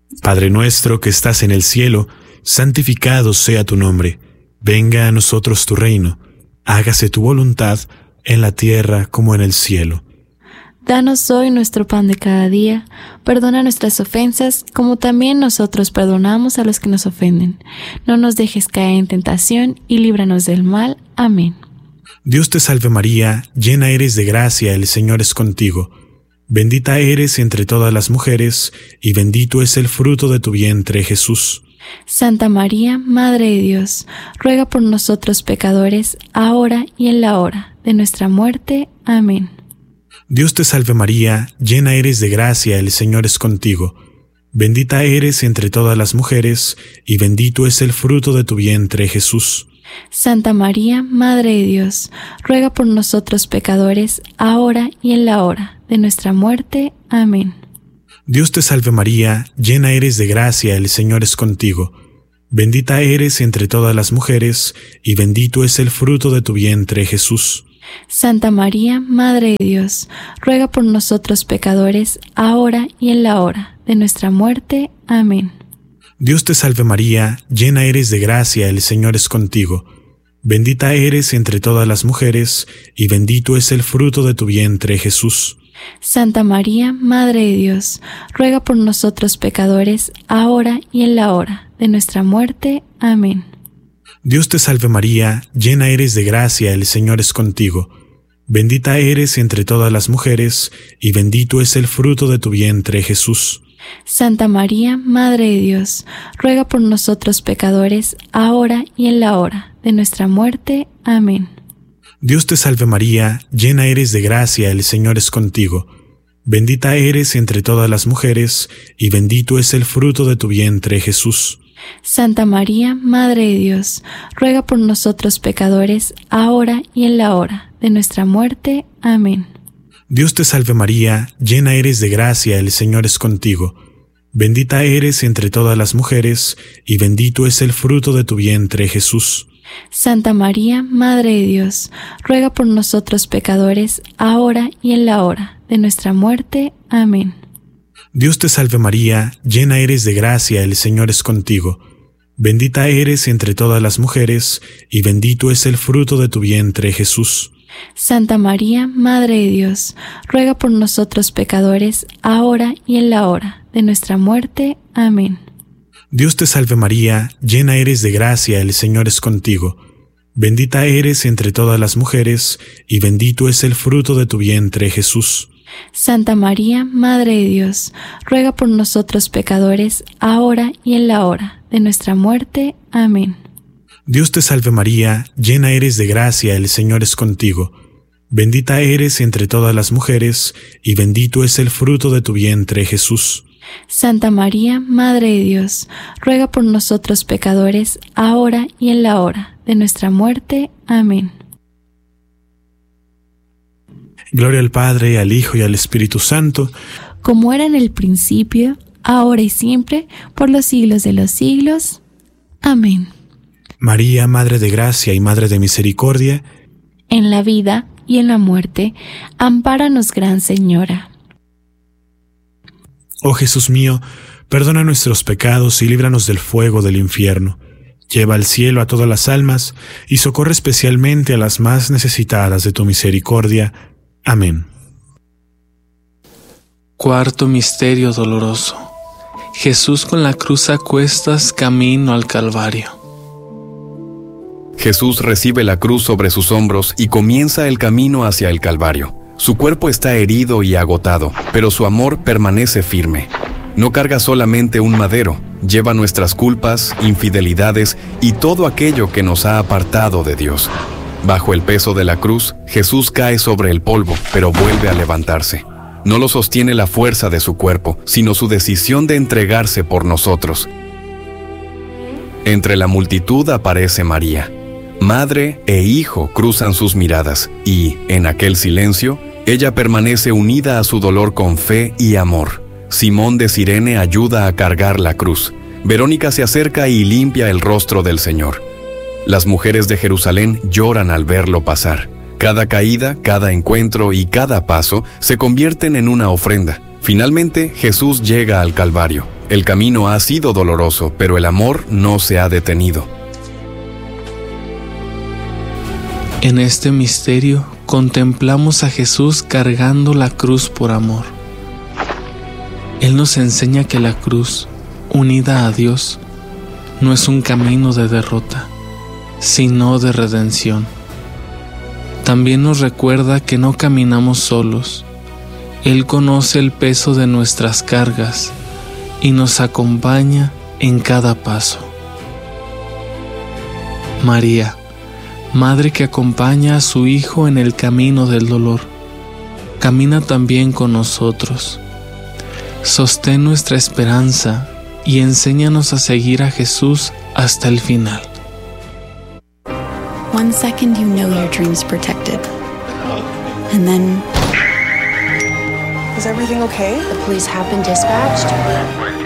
Padre nuestro que estás en el cielo, santificado sea tu nombre. Venga a nosotros tu reino. Hágase tu voluntad en la tierra como en el cielo. Danos hoy nuestro pan de cada día. Perdona nuestras ofensas, como también nosotros perdonamos a los que nos ofenden. No nos dejes caer en tentación y líbranos del mal. Amén. Dios te salve María, llena eres de gracia, el Señor es contigo. Bendita eres entre todas las mujeres, y bendito es el fruto de tu vientre, Jesús. Santa María, Madre de Dios, ruega por nosotros pecadores, ahora y en la hora de nuestra muerte. Amén. Dios te salve María, llena eres de gracia, el Señor es contigo. Bendita eres entre todas las mujeres, y bendito es el fruto de tu vientre, Jesús. Santa María, Madre de Dios, ruega por nosotros pecadores, ahora y en la hora de nuestra muerte. Amén. Dios te salve María, llena eres de gracia, el Señor es contigo. Bendita eres entre todas las mujeres, y bendito es el fruto de tu vientre, Jesús. Santa María, Madre de Dios, ruega por nosotros pecadores, ahora y en la hora de nuestra muerte. Amén. Dios te salve María, llena eres de gracia, el Señor es contigo. Bendita eres entre todas las mujeres, y bendito es el fruto de tu vientre, Jesús. Santa María, Madre de Dios, ruega por nosotros pecadores, ahora y en la hora de nuestra muerte. Amén. Dios te salve María, llena eres de gracia, el Señor es contigo. Bendita eres entre todas las mujeres, y bendito es el fruto de tu vientre, Jesús. Santa María, Madre de Dios, ruega por nosotros pecadores, ahora y en la hora de nuestra muerte. Amén. Dios te salve María, llena eres de gracia, el Señor es contigo. Bendita eres entre todas las mujeres, y bendito es el fruto de tu vientre, Jesús. Santa María, Madre de Dios, ruega por nosotros pecadores, ahora y en la hora de nuestra muerte. Amén. Dios te salve María, llena eres de gracia, el Señor es contigo. Bendita eres entre todas las mujeres, y bendito es el fruto de tu vientre, Jesús. Santa María, Madre de Dios, ruega por nosotros pecadores, ahora y en la hora de nuestra muerte. Amén. Dios te salve María, llena eres de gracia, el Señor es contigo. Bendita eres entre todas las mujeres, y bendito es el fruto de tu vientre, Jesús. Santa María, Madre de Dios, ruega por nosotros pecadores, ahora y en la hora de nuestra muerte. Amén. Dios te salve María, llena eres de gracia, el Señor es contigo. Bendita eres entre todas las mujeres, y bendito es el fruto de tu vientre, Jesús. Santa María, Madre de Dios, ruega por nosotros pecadores, ahora y en la hora de nuestra muerte. Amén. Dios te salve María, llena eres de gracia, el Señor es contigo. Bendita eres entre todas las mujeres, y bendito es el fruto de tu vientre, Jesús. Santa María, Madre de Dios, ruega por nosotros pecadores, ahora y en la hora de nuestra muerte. Amén. Gloria al Padre, al Hijo y al Espíritu Santo, como era en el principio, ahora y siempre, por los siglos de los siglos. Amén. María, Madre de Gracia y Madre de Misericordia, en la vida y en la muerte, ampáranos, Gran Señora. Oh Jesús mío, perdona nuestros pecados y líbranos del fuego del infierno. Lleva al cielo a todas las almas y socorre especialmente a las más necesitadas de tu misericordia. Amén. Cuarto misterio doloroso. Jesús con la cruz a cuestas camino al Calvario. Jesús recibe la cruz sobre sus hombros y comienza el camino hacia el Calvario. Su cuerpo está herido y agotado, pero su amor permanece firme. No carga solamente un madero, lleva nuestras culpas, infidelidades y todo aquello que nos ha apartado de Dios. Bajo el peso de la cruz, Jesús cae sobre el polvo, pero vuelve a levantarse. No lo sostiene la fuerza de su cuerpo, sino su decisión de entregarse por nosotros. Entre la multitud aparece María. Madre e hijo cruzan sus miradas y, en aquel silencio, ella permanece unida a su dolor con fe y amor. Simón de Cirene ayuda a cargar la cruz. Verónica se acerca y limpia el rostro del Señor. Las mujeres de Jerusalén lloran al verlo pasar. Cada caída, cada encuentro y cada paso se convierten en una ofrenda. Finalmente, Jesús llega al Calvario. El camino ha sido doloroso, pero el amor no se ha detenido. En este misterio contemplamos a Jesús cargando la cruz por amor. Él nos enseña que la cruz, unida a Dios, no es un camino de derrota, sino de redención. También nos recuerda que no caminamos solos. Él conoce el peso de nuestras cargas y nos acompaña en cada paso. María, Madre que acompaña a su Hijo en el camino del dolor, camina también con nosotros. Sostén nuestra esperanza y enséñanos a seguir a Jesús hasta el final. 1 second you know your dream's protected. And then... Is everything okay? The police have been dispatched.